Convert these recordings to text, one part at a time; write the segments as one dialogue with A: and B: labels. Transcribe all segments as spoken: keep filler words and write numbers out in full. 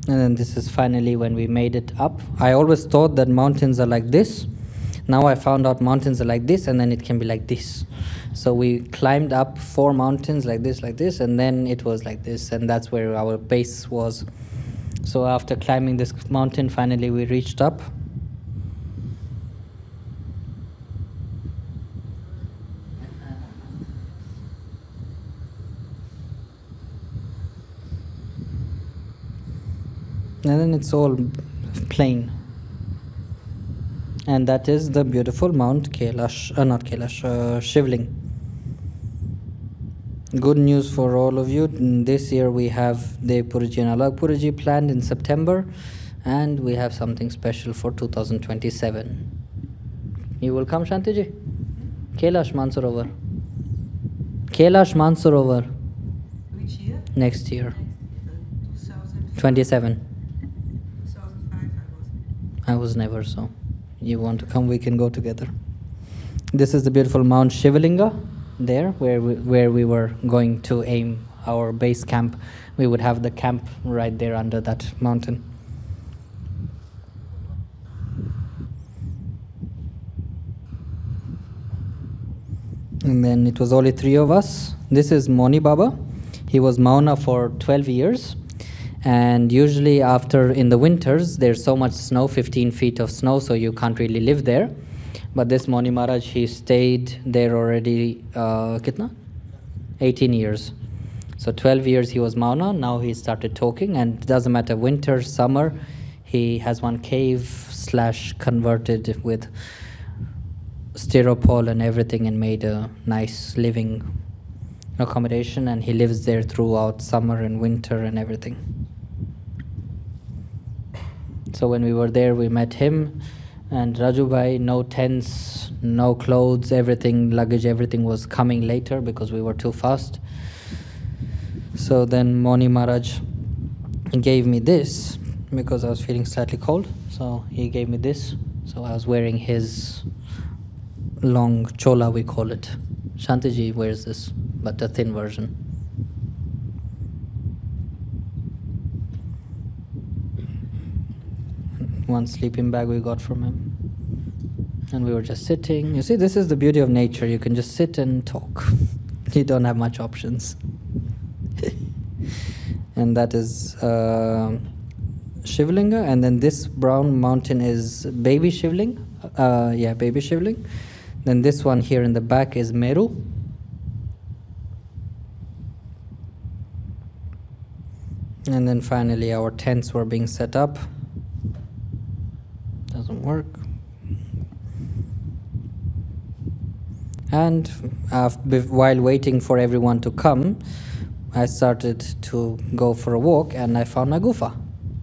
A: And then this is finally when we made it up. I always thought that mountains are like this. Now I found out mountains are like this, and then it can be like this. So we climbed up four mountains like this, like this, and then it was like this, and that's where our base was. So after climbing this mountain, finally we reached up. And then it's all plain. And that is the beautiful Mount Kailash, uh, not Kailash, uh, Shivling. Good news for all of you. This year we have Devpurji and Alagpurji planned in September, and we have something special for two thousand twenty-seven. You will come, Shantiji? Kailash Mansarovar. Kailash Mansarovar.
B: Which year?
A: Next year.
B: two thousand
A: twenty-seven.
B: two thousand five I was.
A: I was never, so you want to come, we can go together. This is the beautiful Mount Shivalinga there, where we, where we were going to aim our base camp. We would have the camp right there under that mountain. And then it was only three of us. This is Moni Baba. He was Mauna for twelve years. And usually after, in the winters, there's so much snow, fifteen feet of snow, so you can't really live there. But this Moni Maharaj, he stayed there already, uh, kitna? eighteen years. So twelve years he was Mauna, now he started talking, and it doesn't matter, winter, summer, he has one cave slash converted with styropor and everything and made a nice living accommodation, and he lives there throughout summer and winter and everything. So when we were there, we met him and Raju-bhai. No tents, no clothes, everything, luggage, everything was coming later because we were too fast. So then Moni Maharaj gave me this because I was feeling slightly cold. So he gave me this. So I was wearing his long chola, we call it. Shantiji wears this, but a thin version. One sleeping bag we got from him. And we were just sitting. You see, this is the beauty of nature. You can just sit and talk. You don't have much options. And that is uh, Shivlinga. And then this brown mountain is baby Shivling. Uh, yeah, baby Shivling. Then this one here in the back is Meru. And then finally our tents were being set up. Doesn't work. And uh, while waiting for everyone to come, I started to go for a walk and I found a gufa.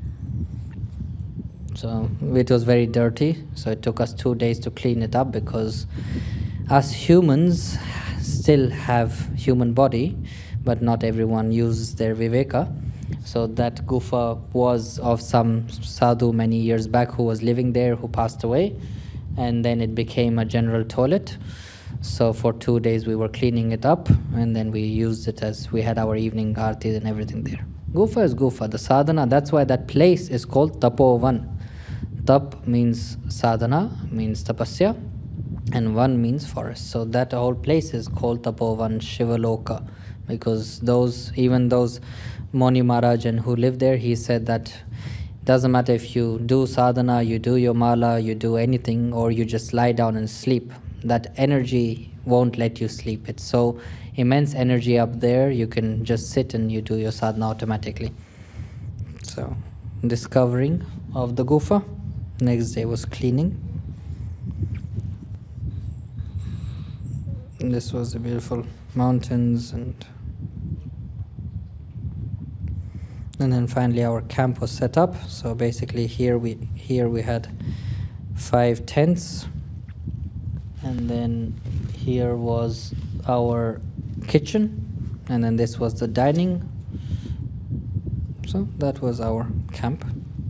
A: So it was very dirty, so it took us two days to clean it up because us humans still have human body, but not everyone uses their viveka. So that gufa was of some sadhu many years back who was living there, who passed away, and then it became a general toilet. So for two days we were cleaning it up, and then we used it as we had our evening aarti and everything there. Gufa is gufa, the sadhana, that's why that place is called Tapovan. Tap means sadhana, means tapasya, and van means forest. So that whole place is called Tapovan Shivaloka, because those, even those Moni Maharaj and who lived there, he said that it doesn't matter if you do sadhana, you do your mala, you do anything, or you just lie down and sleep. That energy won't let you sleep. It's so immense energy up there, you can just sit and you do your sadhana automatically. So, discovering of the gufa. Next day was cleaning. And this was the beautiful mountains, and and then finally our camp was set up. So basically here we here we had five tents, and then here was our kitchen, and then this was the dining. So that was our camp.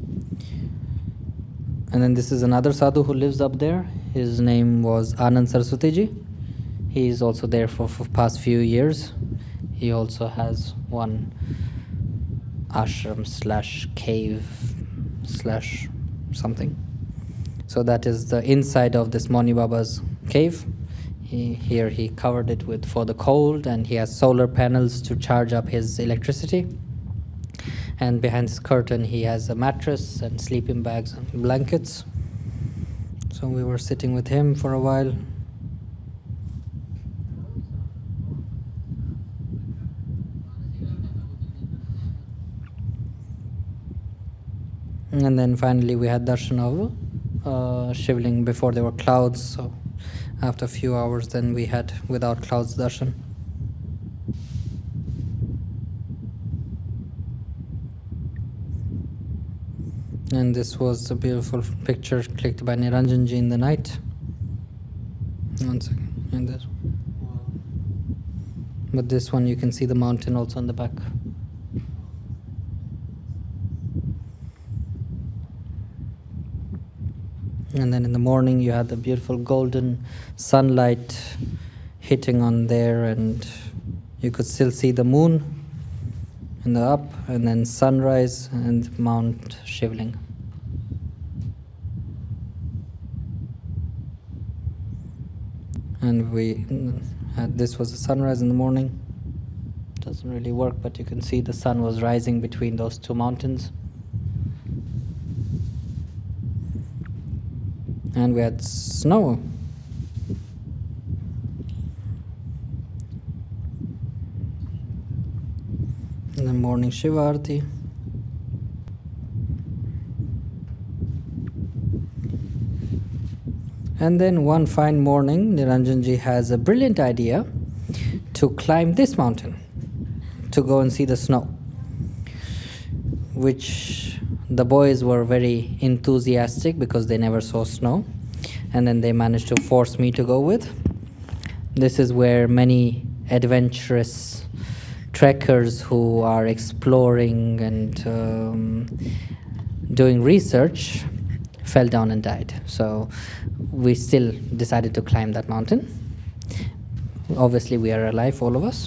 A: And then this is another sadhu who lives up there. His name was Anand Saraswati ji. He is also there for, for past few years. He also has one ashram slash cave slash something. So that is the inside of this Moni Baba's cave. He, here he covered it with for the cold, and he has solar panels to charge up his electricity. And behind this curtain he has a mattress and sleeping bags and blankets. So we were sitting with him for a while. And then finally we had darshan of uh, Shivling before there were clouds. So after a few hours then we had without clouds darshan. And this was a beautiful picture clicked by Niranjanji in the night. One second, and this. But this one you can see the mountain also on the back. And then in the morning you had the beautiful golden sunlight hitting on there, and you could still see the moon in the up, and then sunrise and Mount Shivling. And we had, this was a sunrise in the morning. Doesn't really work, but you can see the sun was rising between those two mountains. And we had snow. In the morning Shiva Arati. And then one fine morning, Niranjanji has a brilliant idea to climb this mountain, to go and see the snow, which the boys were very enthusiastic because they never saw snow, and then they managed to force me to go with. This is where many adventurous trekkers who are exploring and um, doing research fell down and died. So we still decided to climb that mountain. Obviously we are alive, all of us.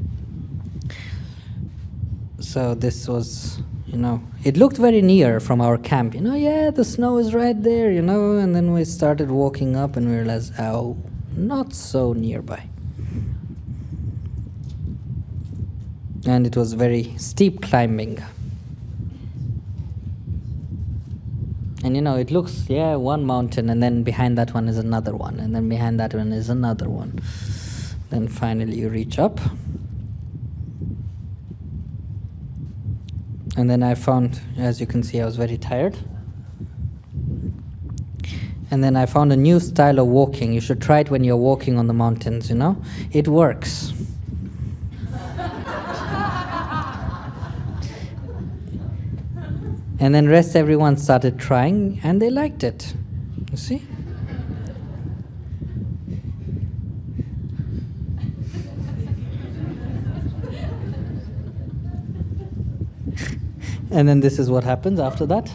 A: So this was, you know, it looked very near from our camp, you know, yeah, the snow is right there, you know, and then we started walking up and we realized, oh, not so nearby. And it was very steep climbing. And you know, it looks, yeah, one mountain, and then behind that one is another one, and then behind that one is another one. Then finally you reach up. And then I found, as you can see, I was very tired. And then I found a new style of walking. You should try it when you're walking on the mountains, you know? It works. And then rest everyone started trying, and they liked it. You see? And then this is what happens after that.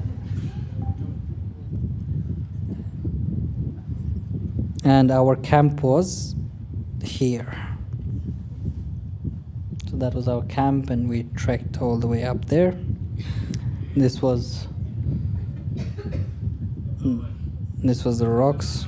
A: And our camp was here. So that was our camp, and we trekked all the way up there. This was this was the rocks.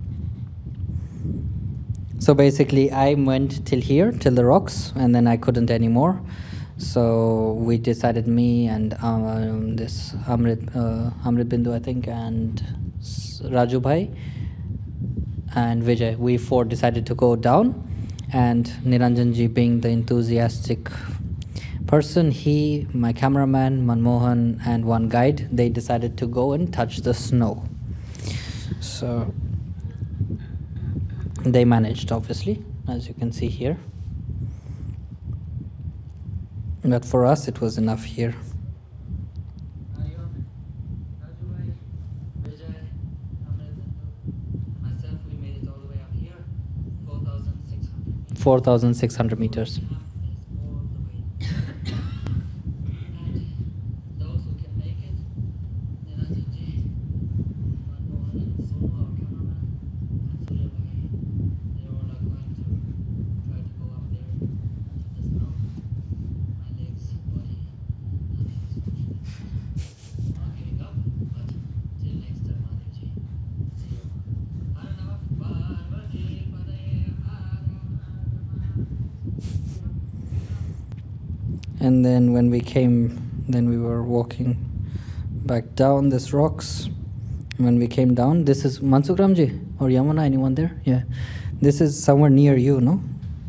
A: So basically I went till here, till the rocks, and then I couldn't anymore. So we decided, me and um, this Amrit, uh, Amrit Bindu, I think, and Raju Bhai and Vijay, we four decided to go down. And Niranjanji, being the enthusiastic person, he, my cameraman, Manmohan, and one guide, they decided to go and touch the snow. So they managed, obviously, as you can see here. But for us, it was enough here. four thousand six hundred meters. And then when we came, then we were walking back down these rocks. When we came down, this is Mansukramji or Yamuna, anyone there? Yeah. This is somewhere near you, no?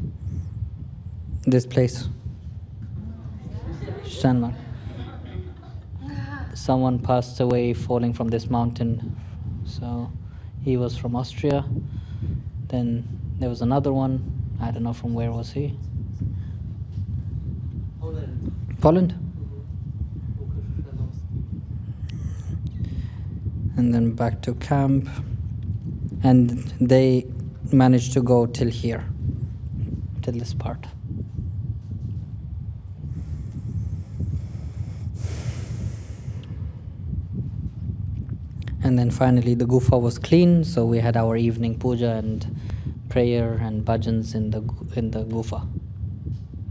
A: This place. Shanmar. Someone passed away falling from this mountain. So he was from Austria. Then there was another one. I don't know from where was he.
C: Poland.
A: Poland?
C: Mhm.
A: And then back to camp. And they managed to go till here, till this part. And then finally the gufa was clean, so we had our evening puja and prayer and bhajans in the gu- in the gufa.